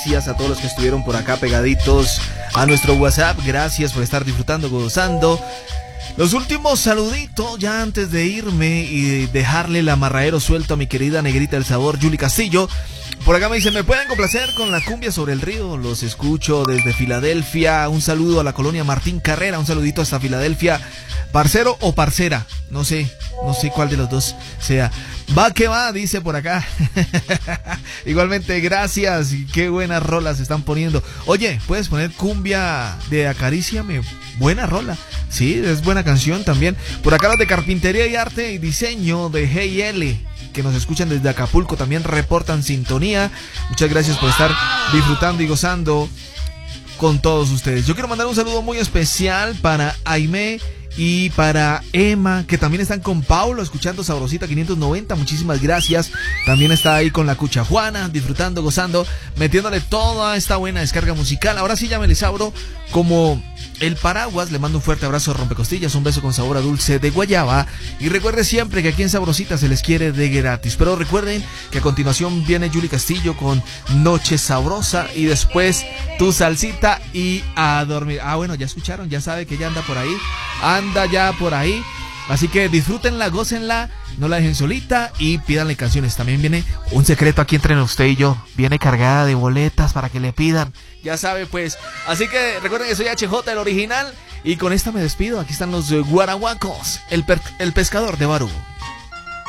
Gracias a todos los que estuvieron por acá pegaditos a nuestro WhatsApp. Gracias por estar disfrutando, gozando. Los últimos saluditos ya antes de irme y dejarle el amarradero suelto a mi querida negrita del sabor, Julie Castillo. Por acá me dice, ¿me pueden complacer con la cumbia sobre el río? Los escucho desde Filadelfia. Un saludo a la colonia Martín Carrera. Un saludito hasta Filadelfia. Parcero o parcera, no sé cuál de los dos sea. Va que va, dice por acá. Igualmente, gracias. Y qué buenas rolas están poniendo. Oye, ¿puedes poner cumbia de Acaríciame? Buena rola. Sí, es buena canción también. Por acá los de Carpintería y Arte y Diseño de Hey L, que nos escuchan desde Acapulco, también reportan sintonía. Muchas gracias por estar disfrutando y gozando con todos ustedes. Yo quiero mandar un saludo muy especial para Aimé y para Emma, que también están con Paulo escuchando Sabrosita 590. Muchísimas gracias. También está ahí con la Cucha Juana, disfrutando, gozando, metiéndole toda esta buena descarga musical. Ahora sí ya me les abro como el paraguas. Le mando un fuerte abrazo a Rompecostillas, un beso con sabor a dulce de guayaba. Y recuerde siempre que aquí en Sabrosita se les quiere de gratis. Pero recuerden que a continuación viene Julie Castillo con Noche Sabrosa y después Tu Salsita y a dormir. Ah, bueno, ya escucharon, ya sabe que ya anda por ahí. Anda ya por ahí. Así que disfrútenla, gócenla, no la dejen solita y pídanle canciones. También viene un secreto aquí entre usted y yo. Viene cargada de boletas para que le pidan. Ya sabe pues. Así que recuerden que soy HJ, el original. Y con esta me despido. Aquí están los guaraguacos. El pescador de Barú.